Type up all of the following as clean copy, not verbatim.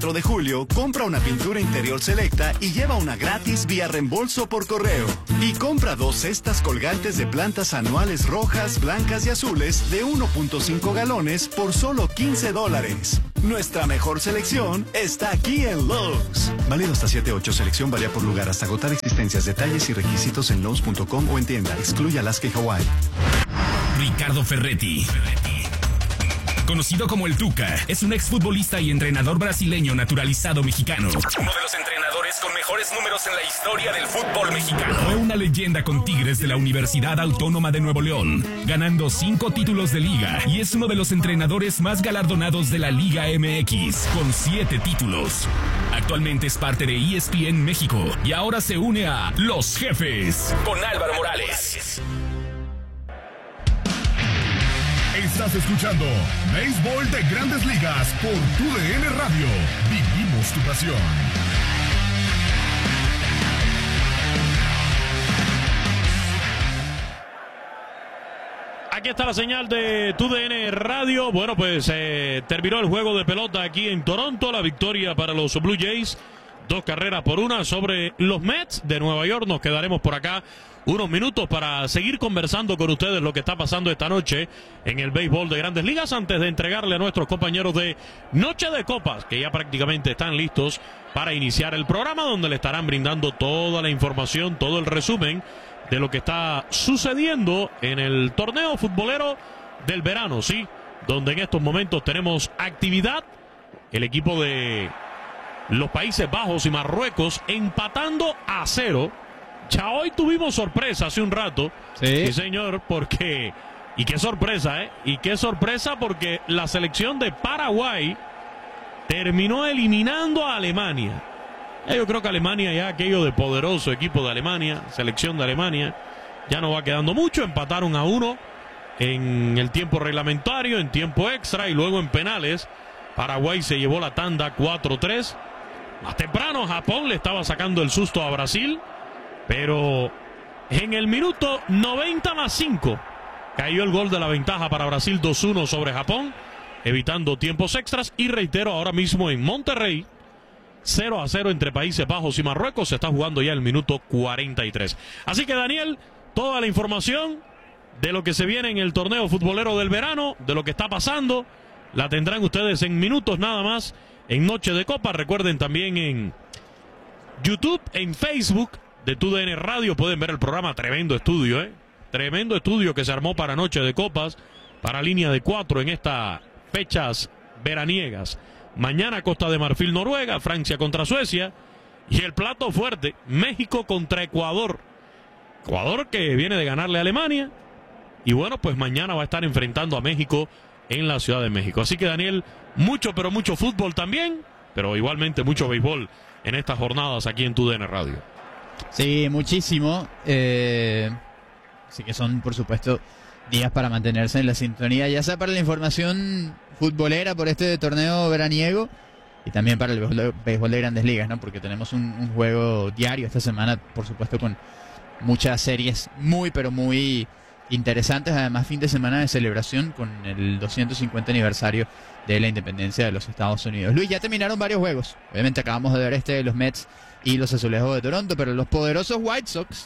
de julio, compra una pintura interior selecta y lleva una gratis vía reembolso por correo. Y compra 2 cestas colgantes de plantas anuales rojas, blancas y azules de 1.5 galones por solo $15. Nuestra mejor selección está aquí en Lowe's. Válido hasta 7/8. Selección varía por lugar hasta agotar existencias. Detalles y requisitos en Lowe's.com o en tienda. Excluye Alaska y Hawái. Ricardo Ferretti, conocido como el Tuca, es un exfutbolista y entrenador brasileño naturalizado mexicano. Uno de los entrenadores con mejores números en la historia del fútbol mexicano. Fue una leyenda con Tigres de la Universidad Autónoma de Nuevo León, ganando 5 títulos de liga, y es uno de los entrenadores más galardonados de la Liga MX, con 7 títulos. Actualmente es parte de ESPN México y ahora se une a Los Jefes con Álvaro Morales. Estás escuchando Béisbol de Grandes Ligas por TUDN Radio. Vivimos tu pasión. Aquí está la señal de TUDN Radio. Bueno, pues terminó el juego de pelota aquí en Toronto. La victoria para los Blue Jays. 2 carreras por 1 sobre los Mets de Nueva York. Nos quedaremos por acá unos minutos para seguir conversando con ustedes lo que está pasando esta noche en el béisbol de Grandes Ligas, antes de entregarle a nuestros compañeros de Noche de Copas, que ya prácticamente están listos para iniciar el programa, donde le estarán brindando toda la información, todo el resumen de lo que está sucediendo en el torneo futbolero del verano, sí, donde en estos momentos tenemos actividad. El equipo de los Países Bajos y Marruecos empatando a 0. Ya hoy tuvimos sorpresa hace un rato. Sí, señor, porque... Y qué sorpresa, ¿eh? Y qué sorpresa, porque la selección de Paraguay terminó eliminando a Alemania. Yo creo que Alemania, ya aquello de poderoso equipo de Alemania, selección de Alemania, ya no va quedando mucho. Empataron a 1 en el tiempo reglamentario, en tiempo extra y luego en penales. Paraguay se llevó la tanda 4-3. Más temprano Japón le estaba sacando el susto a Brasil, pero en el minuto 90+5 cayó el gol de la ventaja para Brasil, 2-1 sobre Japón, evitando tiempos extras. Y reitero, ahora mismo en Monterrey, 0-0 entre Países Bajos y Marruecos. Se está jugando ya el minuto 43. Así que, Daniel, toda la información de lo que se viene en el torneo futbolero del verano, de lo que está pasando, la tendrán ustedes en minutos nada más en Noche de Copa. Recuerden también en YouTube, en Facebook de TUDN Radio pueden ver el programa. Tremendo estudio, tremendo estudio que se armó para Noche de Copas, para línea de 4 en estas fechas veraniegas. Mañana Costa de Marfil, Noruega, Francia contra Suecia, y el plato fuerte, México contra Ecuador. Ecuador que viene de ganarle a Alemania, y bueno, pues mañana va a estar enfrentando a México en la Ciudad de México. Así que, Daniel, mucho, pero mucho fútbol también, pero igualmente mucho béisbol en estas jornadas aquí en TUDN Radio. Sí, muchísimo. Así que son, por supuesto, días para mantenerse en la sintonía, ya sea para la información futbolera por este torneo veraniego y también para el béisbol de Grandes Ligas, ¿no? Porque tenemos un juego diario esta semana, por supuesto, con muchas series muy, pero muy interesantes. Además, fin de semana de celebración con el 250 aniversario de la independencia de los Estados Unidos. Luis, ya terminaron varios juegos. Obviamente acabamos de ver este de los Mets y los Azulejos de Toronto, pero los poderosos White Sox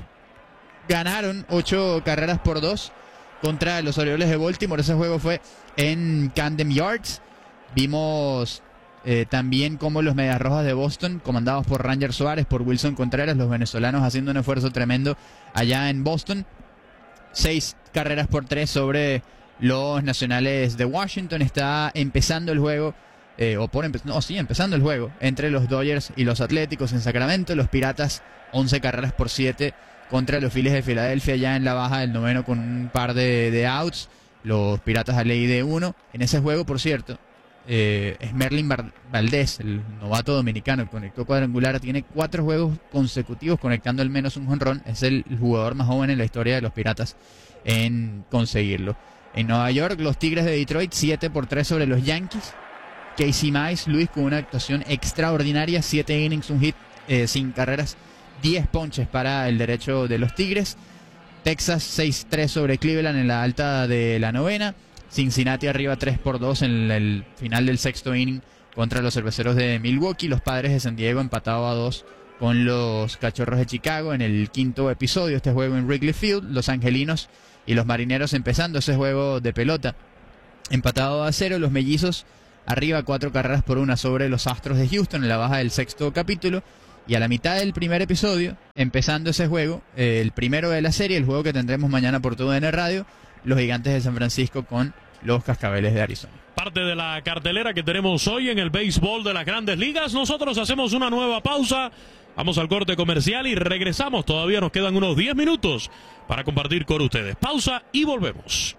ganaron 8 carreras por 2 contra los Orioles de Baltimore. Ese juego fue en Camden Yards. Vimos también cómo los Medias Rojas de Boston, comandados por Ranger Suárez, por Wilson Contreras, los venezolanos haciendo un esfuerzo tremendo allá en Boston. 6 carreras por 3 sobre los Nacionales de Washington. Está empezando el juego, empezando el juego entre los Dodgers y los Atléticos en Sacramento. Los Piratas 11 carreras por 7 contra los Phillies de Filadelfia, ya en la baja del noveno con un par de outs. Los Piratas a ley de 1. En ese juego, por cierto, es Merlin Valdés, el novato dominicano, que conectó cuadrangular. Tiene 4 juegos consecutivos conectando al menos un jonrón. Es el jugador más joven en la historia de los Piratas en conseguirlo. En Nueva York, los Tigres de Detroit 7 por 3 sobre los Yankees. Casey Mize, Luis, con una actuación extraordinaria, 7 innings, un hit, sin carreras, 10 ponches para el derecho de los Tigres. Texas 6-3 sobre Cleveland en la alta de la novena. Cincinnati arriba 3 por 2 en el final del sexto inning contra los Cerveceros de Milwaukee. Los Padres de San Diego empatado a 2 con los Cachorros de Chicago en el quinto episodio, este juego en Wrigley Field. Los Angelinos y los Marineros empezando ese juego de pelota empatado a 0. Los Mellizos arriba 4 carreras por 1 sobre los Astros de Houston en la baja del sexto capítulo. Y a la mitad del primer episodio, empezando ese juego, el primero de la serie, el juego que tendremos mañana por TUDN Radio, los Gigantes de San Francisco con los Cascabeles de Arizona. Parte de la cartelera que tenemos hoy en el béisbol de las Grandes Ligas. Nosotros hacemos una nueva pausa, vamos al corte comercial y regresamos. Todavía nos quedan unos 10 minutos para compartir con ustedes. Pausa y volvemos.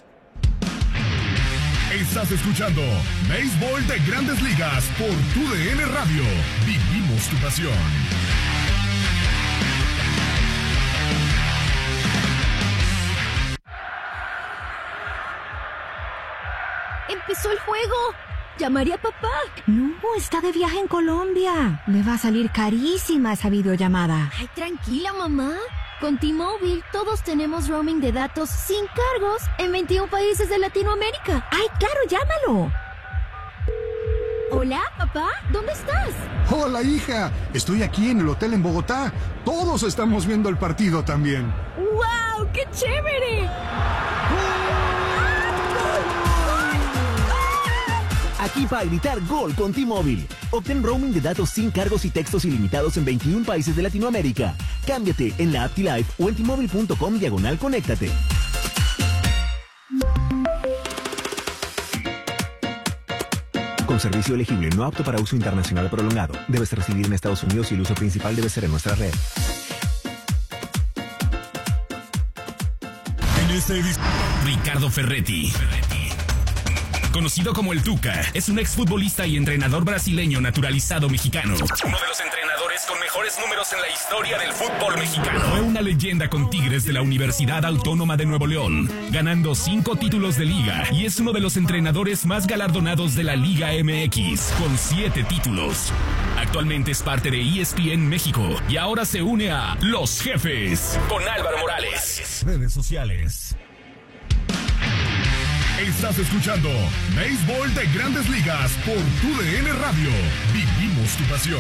Estás escuchando Béisbol de Grandes Ligas por TUDN Radio. Vivimos tu pasión. ¡Empezó el juego! ¿Llamaré a papá? No, está de viaje en Colombia. Le va a salir carísima esa videollamada. Ay, tranquila, mamá. Con T-Mobile todos tenemos roaming de datos sin cargos en 21 países de Latinoamérica. ¡Ay, claro, llámalo! Hola, papá, ¿dónde estás? Hola, hija. Estoy aquí en el hotel en Bogotá. Todos estamos viendo el partido también. ¡Wow! ¡Qué chévere! Aquí para gritar gol con T-Mobile. Obtén roaming de datos sin cargos y textos ilimitados en 21 países de Latinoamérica. Cámbiate en la app T-Life o en T-Mobile.com/conéctate. Con servicio elegible, no apto para uso internacional prolongado. Debes residir en Estados Unidos y el uso principal debe ser en nuestra red. En este Ricardo Ferretti. Conocido como el Tuca, es un exfutbolista y entrenador brasileño naturalizado mexicano. Uno de los entrenadores con mejores números en la historia del fútbol mexicano. Fue una leyenda con Tigres de la Universidad Autónoma de Nuevo León, ganando 5 títulos de liga, y es uno de los entrenadores más galardonados de la Liga MX, con 7 títulos. Actualmente es parte de ESPN México y ahora se une a Los Jefes con Álvaro Morales. Redes sociales. Estás escuchando Béisbol de Grandes Ligas por TUDN Radio. Vivimos tu pasión.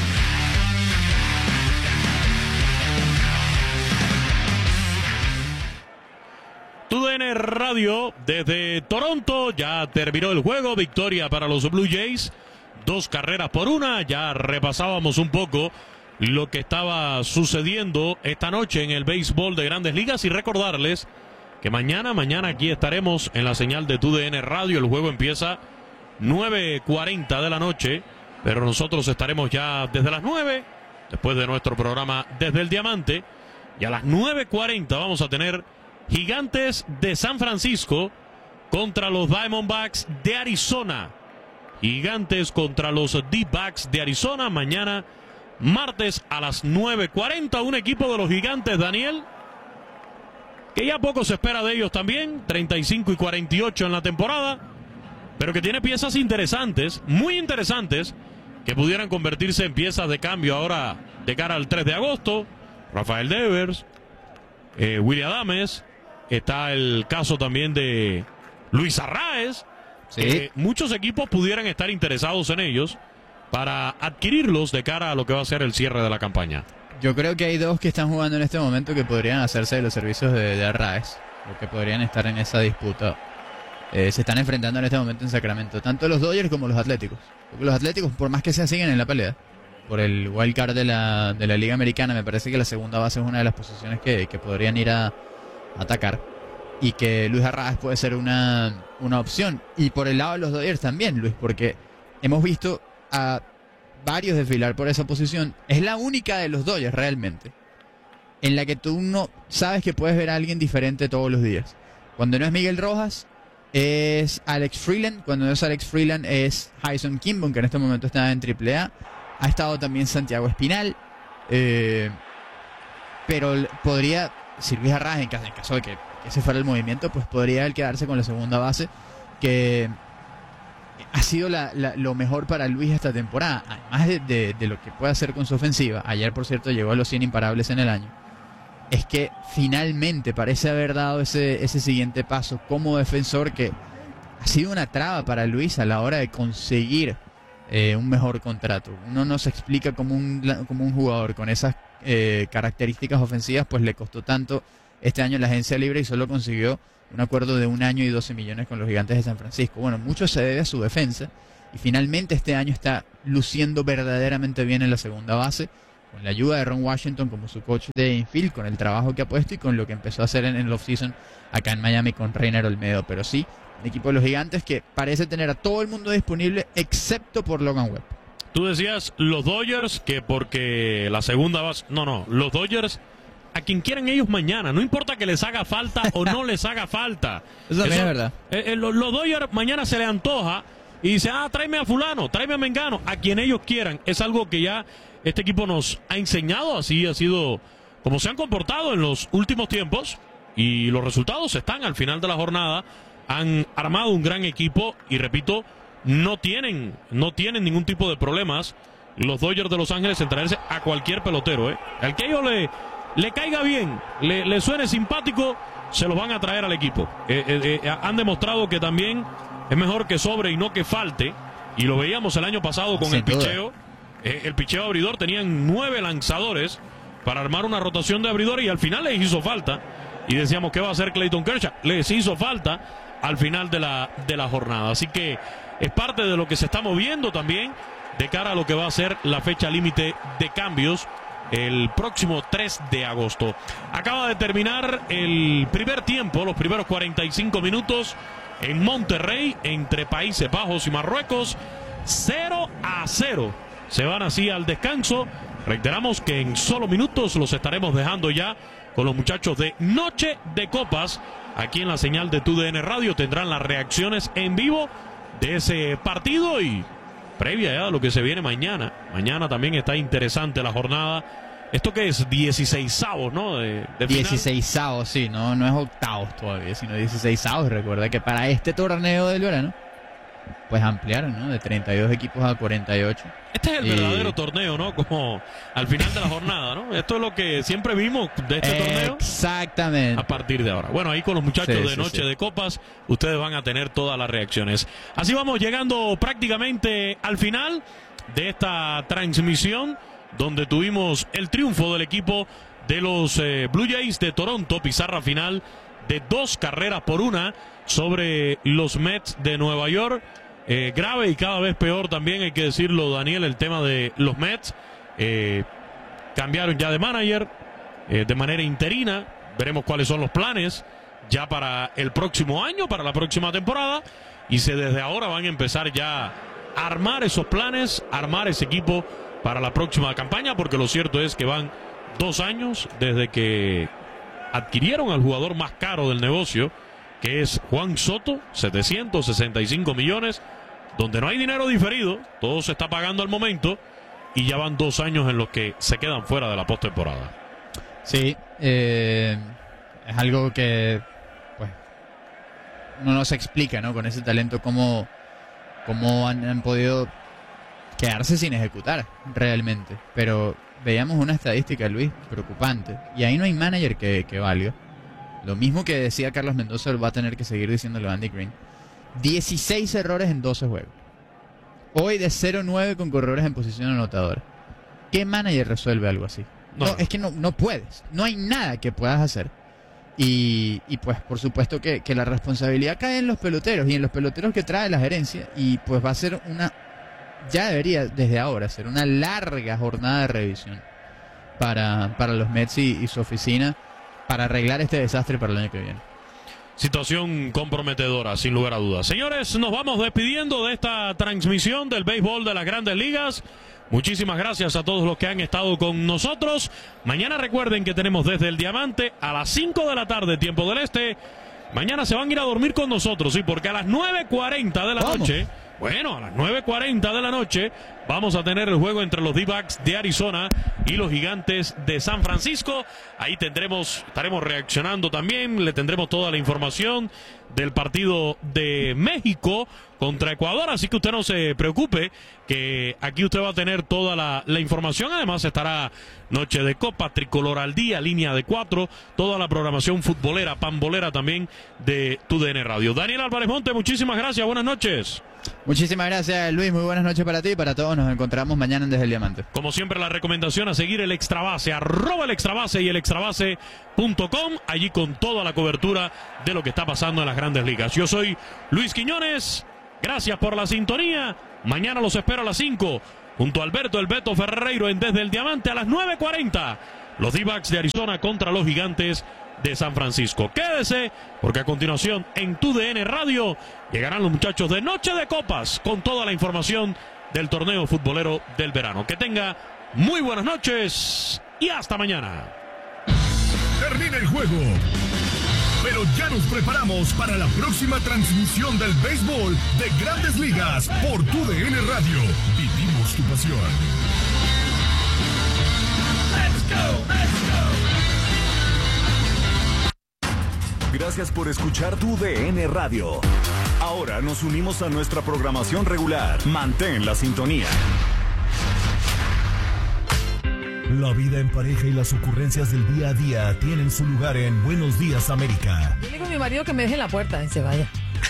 TUDN Radio desde Toronto. Ya terminó el juego. Victoria para los Blue Jays. 2 carreras por 1. Ya repasábamos un poco lo que estaba sucediendo esta noche en el béisbol de Grandes Ligas y recordarles que mañana aquí estaremos en la señal de TUDN Radio. El juego empieza 9:40 de la noche, pero nosotros estaremos ya desde las 9, después de nuestro programa Desde el Diamante, y a las 9:40 vamos a tener Gigantes de San Francisco contra los Diamondbacks de Arizona. Gigantes contra los D-Backs de Arizona, mañana martes a las 9:40, un equipo de los Gigantes, Daniel, que ya poco se espera de ellos también, 35-48 en la temporada, pero que tiene piezas interesantes, muy interesantes, que pudieran convertirse en piezas de cambio ahora de cara al 3 de agosto. Rafael Devers, Willy Adames, está el caso también de Luis Arraez. Sí. Muchos equipos pudieran estar interesados en ellos para adquirirlos de cara a lo que va a ser el cierre de la campaña. Yo creo que hay 2 que están jugando en este momento que podrían hacerse de los servicios de Arraez, o que podrían estar en esa disputa. Se están enfrentando en este momento en Sacramento, tanto los Dodgers como los Atléticos. Porque los Atléticos, por más que se siguen en la pelea por el wild card de la Liga Americana, me parece que la segunda base es una de las posiciones que podrían ir a atacar, y que Luis Arraez puede ser una opción. Y por el lado de los Dodgers también, Luis, porque hemos visto a varios desfilar por esa posición. Es la única de los Dodgers realmente en la que tú no sabes que puedes ver a alguien diferente todos los días. Cuando no es Miguel Rojas, es Alex Freeland. Cuando no es Alex Freeland, es Jason Kimball, que en este momento está en AAA. Ha estado también Santiago Espinal, pero podría, si Luis Arraez, en caso de que ese fuera el movimiento, pues podría él quedarse con la segunda base, que ha sido lo mejor para Luis esta temporada, además de lo que puede hacer con su ofensiva. Ayer, por cierto, llegó a los 100 imparables en el año. Es que finalmente parece haber dado ese siguiente paso como defensor, que ha sido una traba para Luis a la hora de conseguir un mejor contrato. Uno no se explica como un jugador con esas características ofensivas, pues le costó tanto este año en la agencia libre y solo consiguió un acuerdo de 1 año y 12 millones con los Gigantes de San Francisco. Bueno, mucho se debe a su defensa y finalmente este año está luciendo verdaderamente bien en la segunda base, con la ayuda de Ron Washington como su coach de infield, con el trabajo que ha puesto y con lo que empezó a hacer en el offseason acá en Miami con Reiner Olmedo. Pero sí, el equipo de los Gigantes que parece tener a todo el mundo disponible excepto por Logan Webb. Tú decías los Dodgers que porque la segunda base... No, los Dodgers a quien quieran ellos mañana, no importa que les haga falta o no les haga falta. Eso también es verdad. Los Dodgers mañana se les antoja y dice, tráeme a fulano, tráeme a Mengano, a quien ellos quieran. Es algo que ya este equipo nos ha enseñado, así ha sido como se han comportado en los últimos tiempos y los resultados están al final de la jornada. Han armado un gran equipo y repito, no tienen ningún tipo de problemas los Dodgers de Los Ángeles en traerse a cualquier pelotero. Al que ellos le caiga bien, le suene simpático, se los van a traer al equipo. Han demostrado que también es mejor que sobre y no que falte, y lo veíamos el año pasado con el picheo. El picheo abridor, tenían 9 lanzadores para armar una rotación de abridores y al final les hizo falta, y decíamos, ¿qué va a hacer Clayton Kershaw? Les hizo falta al final de la jornada, así que es parte de lo que se está moviendo también de cara a lo que va a ser la fecha límite de cambios el próximo 3 de agosto. Acaba de terminar el primer tiempo, los primeros 45 minutos en Monterrey, entre Países Bajos y Marruecos. 0-0. Se van así al descanso. Reiteramos que en solo minutos los estaremos dejando ya con los muchachos de Noche de Copas. Aquí en la señal de TUDN Radio tendrán las reacciones en vivo de ese partido y previa ya a lo que se viene mañana. Mañana también está interesante la jornada. ¿Esto qué es? 16avos, ¿no? De 16avos, sí, no es octavos todavía, sino 16avos. Recuerda que para este torneo del verano, pues ampliaron, ¿no? De 32 equipos a 48. Este es el verdadero torneo, ¿no? Como al final de la jornada, ¿no? Esto es lo que siempre vimos de este torneo. Exactamente. A partir de ahora. Bueno, ahí con los muchachos de Noche de Copas, ustedes van a tener todas las reacciones. Así vamos llegando prácticamente al final de esta transmisión, donde tuvimos el triunfo del equipo de los Blue Jays de Toronto, pizarra final de 2-1 sobre los Mets de Nueva York. Grave y cada vez peor también, hay que decirlo, Daniel, el tema de los Mets. Cambiaron ya de manager de manera interina. Veremos cuáles son los planes ya para el próximo año, para la próxima temporada, y desde ahora van a empezar ya a armar esos planes, armar ese equipo para la próxima campaña, porque lo cierto es que van 2 años desde que adquirieron al jugador más caro del negocio, que es Juan Soto, 765 millones, donde no hay dinero diferido, todo se está pagando al momento, y ya van 2 años en los que se quedan fuera de la postemporada. Sí, es algo que pues uno no se explica, ¿no? Con ese talento, cómo han podido quedarse sin ejecutar realmente. Pero veíamos una estadística, Luis, preocupante, y ahí no hay manager que valga. Lo mismo que decía Carlos Mendoza va a tener que seguir diciéndolo Andy Green. 16 errores en 12 juegos. Hoy de 0-9 con corredores en posición anotadora. ¿Qué manager resuelve algo así? No, es que no puedes. No hay nada que puedas hacer. Y pues por supuesto que la responsabilidad cae en los peloteros y en los peloteros que trae la gerencia. Y pues va a ser ya debería desde ahora ser una larga jornada de revisión para los Mets y su oficina, para arreglar este desastre para el año que viene. Situación comprometedora, sin lugar a dudas. Señores, nos vamos despidiendo de esta transmisión del béisbol de las Grandes Ligas. Muchísimas gracias a todos los que han estado con nosotros. Mañana recuerden que tenemos Desde el Diamante a las 5 de la tarde, tiempo del este. Mañana se van a ir a dormir con nosotros, sí, porque a las 9:40 de la noche... Bueno, a las 9:40 de la noche vamos a tener el juego entre los D-Backs de Arizona y los Gigantes de San Francisco. Ahí estaremos reaccionando también, le tendremos toda la información del partido de México contra Ecuador, así que usted no se preocupe, que aquí usted va a tener toda la información. Además estará Noche de Copa, Tricolor al Día, Línea de 4, toda la programación futbolera, pambolera también de TUDN Radio. Daniel Álvarez Monte, muchísimas gracias, buenas noches. Muchísimas gracias, Luis. Muy buenas noches para ti y para todos. Nos encontramos mañana en Desde el Diamante. Como siempre, la recomendación a seguir el Extrabase, @el Extrabase y el extrabase.com, allí con toda la cobertura de lo que está pasando en las Grandes Ligas. Yo soy Luis Quiñones. Gracias por la sintonía. Mañana los espero a las 5, junto a Alberto El Beto Ferreiro en Desde el Diamante a las 9:40. Los D-backs de Arizona contra los Gigantes de San Francisco. Quédese, porque a continuación en TUDN Radio llegarán los muchachos de Noche de Copas con toda la información del torneo futbolero del verano. Que tenga muy buenas noches y hasta mañana. Termina el juego, pero ya nos preparamos para la próxima transmisión del béisbol de Grandes Ligas por TUDN Radio. Vivimos tu pasión. Let's go, let's go. Gracias por escuchar TUDN Radio. Ahora nos unimos a nuestra programación regular. Mantén la sintonía. La vida en pareja y las ocurrencias del día a día tienen su lugar en Buenos Días, América. Yo le digo a mi marido que me deje en la puerta y se vaya.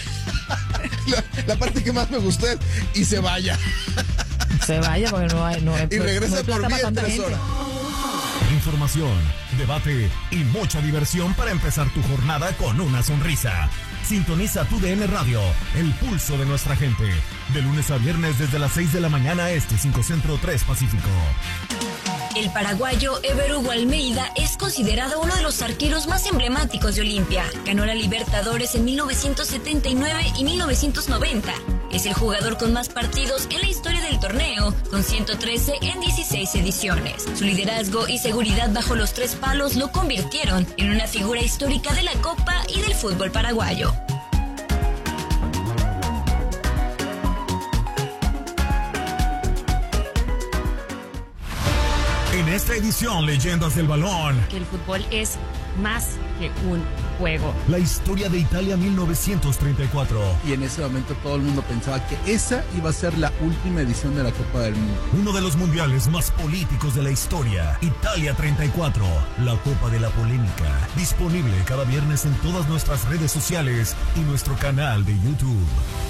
La parte que más me gustó es y se vaya. Se vaya porque no hay y regresa por mí en 3 horas. Información, debate y mucha diversión para empezar tu jornada con una sonrisa. Sintoniza TUDN Radio, el pulso de nuestra gente. De lunes a viernes desde las 6 de la mañana 5 Centro, 3 Pacífico. El paraguayo Ever Hugo Almeida es considerado uno de los arqueros más emblemáticos de Olimpia. Ganó la Libertadores en 1979 y 1990. Es el jugador con más partidos en la historia del torneo, con 113 en 16 ediciones. Su liderazgo y seguridad bajo los 3 palos lo convirtieron en una figura histórica de la Copa y del fútbol paraguayo. En esta edición, Leyendas del Balón. Que el fútbol es más que un juego. La historia de Italia 1934. Y en ese momento todo el mundo pensaba que esa iba a ser la última edición de la Copa del Mundo. Uno de los mundiales más políticos de la historia. Italia 34. La Copa de la Polémica. Disponible cada viernes en todas nuestras redes sociales y nuestro canal de YouTube.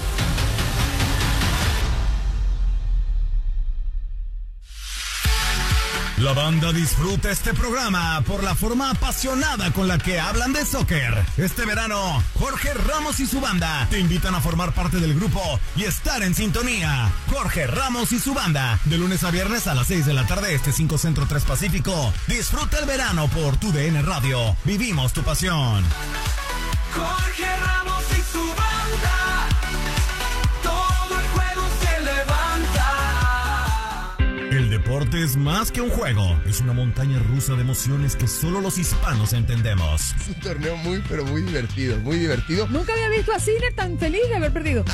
La banda disfruta este programa por la forma apasionada con la que hablan de soccer. Este verano, Jorge Ramos y su banda te invitan a formar parte del grupo y estar en sintonía. Jorge Ramos y su banda, de lunes a viernes a las 6 de la tarde, 5 Centro, 3 Pacífico. Disfruta el verano por TUDN Radio. Vivimos tu pasión. Jorge Ramos y su banda, todo el juego se levanta. El deporte es más que un juego, es una montaña rusa de emociones que solo los hispanos entendemos. Es un torneo muy, pero muy divertido, muy divertido. Nunca había visto a Ciner tan feliz de haber perdido.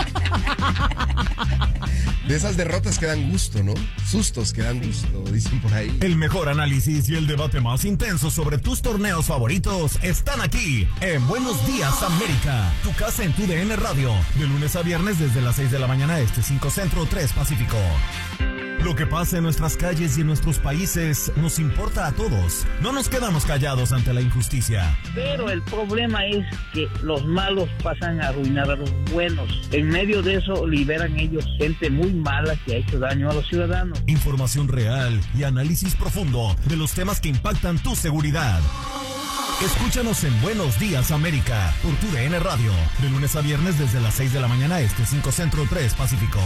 De esas derrotas que dan gusto, ¿no? Sustos que dan gusto, dicen por ahí. El mejor análisis y el debate más intenso sobre tus torneos favoritos están aquí en Buenos Días, América. Tu casa en TUDN Radio, de lunes a viernes desde las 6 de la mañana 5 Centro, 3 Pacífico. Lo que pasa en nuestras calles y en nuestros países nos importa a todos. No nos quedamos callados ante la injusticia. Pero el problema es que los malos pasan a arruinar a los buenos. En medio de eso liberan ellos gente muy mala que ha hecho daño a los ciudadanos. Información real y análisis profundo de los temas que impactan tu seguridad. Escúchanos en Buenos Días, América, por TUDN Radio, de lunes a viernes desde las 6 de la mañana 5 Centro, 3 Pacífico.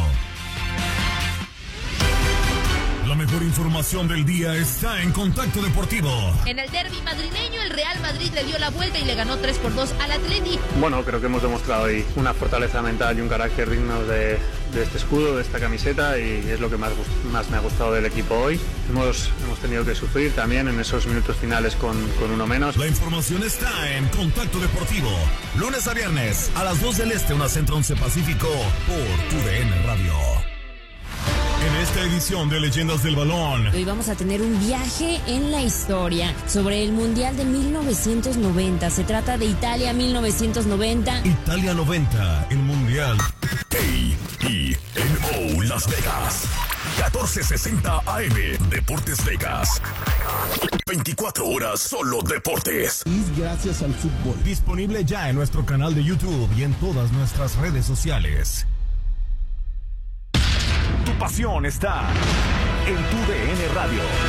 La mejor información del día está en Contacto Deportivo. En el derbi madrileño, el Real Madrid le dio la vuelta y le ganó 3-2 al Atleti. Bueno, creo que hemos demostrado hoy una fortaleza mental y un carácter digno de este escudo, de esta camiseta, y es lo que más me ha gustado del equipo hoy. Hemos tenido que sufrir también en esos minutos finales con uno menos. La información está en Contacto Deportivo, lunes a viernes a las 2 del Este, 1 Centro, 11 Pacífico, por TUDN Radio. En esta edición de Leyendas del Balón, hoy vamos a tener un viaje en la historia sobre el Mundial de 1990. Se trata de Italia 1990. Italia 90, el Mundial. KENO Las Vegas, 1460 AM, Deportes Vegas. 24 horas solo deportes. Gracias al fútbol. Disponible ya en nuestro canal de YouTube y en todas nuestras redes sociales. pasión está en tu DN Radio.